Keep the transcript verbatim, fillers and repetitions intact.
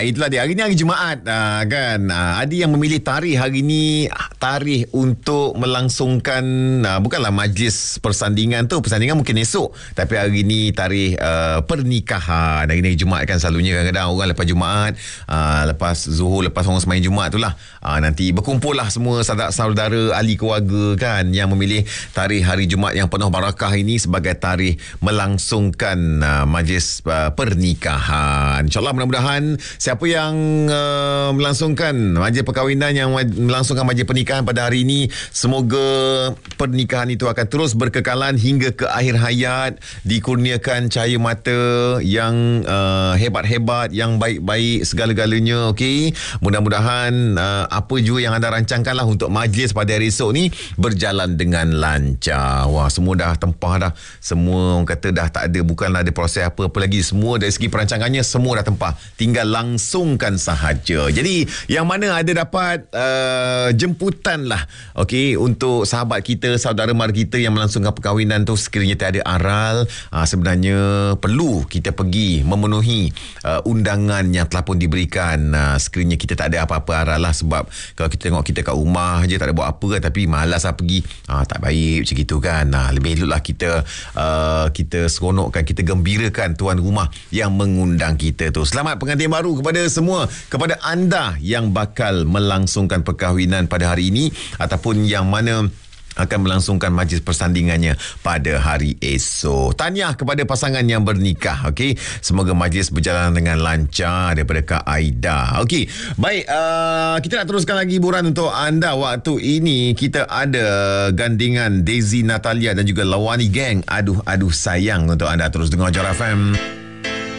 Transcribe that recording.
Ah, itulah dia. Hari ni hari Jumaat ah, kan. Ah, ada yang memilih tarikh hari ni, tarikh untuk melangsungkan ah, bukanlah majlis persandingan tu. Persandingan mungkin esok, tapi hari ni tarikh uh, pernikahan. Hari ni hari Jumaat kan, selalunya kadang-kadang orang lepas Jumaat, ah, lepas Zuhur, lepas orang sembahyang Jumaat tu lah, ah, nanti berkumpul lah semua saudara-saudara, ahli keluarga kan, yang memilih tarikh hari Jumaat yang penuh barakah ini sebagai tarikh melangsungkan uh, majlis uh, pernikahan. InsyaAllah, mudah-mudahan siapa yang uh, melangsungkan majlis perkahwinan, yang melangsungkan majlis pernikahan pada hari ini, semoga pernikahan itu akan terus berkekalan hingga ke akhir hayat, dikurniakan cahaya mata yang uh, hebat-hebat, yang baik-baik segala-galanya. Okey, mudah-mudahan uh, apa juga yang anda rancangkanlah untuk majlis pada hari esok ni berjalan dengan lancar. Wah, semua dah tempah dah. Semua orang kata dah tak ada, bukanlah ada proses apa-apa lagi. Semua dari segi perancangannya semua dah tempah. Tinggal langsungkan sahaja. Jadi yang mana ada dapat uh, jemputan lah, okey, untuk sahabat kita, saudara mara kita yang melangsungkan perkahwinan tu, sekiranya tiada aral, uh, sebenarnya perlu kita pergi memenuhi uh, undangan yang telah pun diberikan. Uh, sekiranya kita tak ada apa-apa aral lah, sebab kalau kita tengok kita kat rumah je tak ada buat apa kan, tapi malas lah pergi, uh, tak baik macam itu kan. Uh, lebih eloklah kita uh, kita seronokkan, kita gembirakan tuan rumah yang mengundang kita tu. Selamat pengantin baru kepada semua, kepada anda yang bakal melangsungkan perkahwinan pada hari ini, ataupun yang mana akan melangsungkan majlis persandingannya pada hari esok. Tahniah kepada pasangan yang bernikah. Okey, semoga majlis berjalan dengan lancar daripada Kak Aida. Okey, baik, uh, kita nak teruskan lagi hiburan untuk anda. Waktu ini kita ada gandingan Daisy Natalia dan juga Lawani Gang, Aduh Aduh Sayang untuk anda. Terus dengar Jar F M.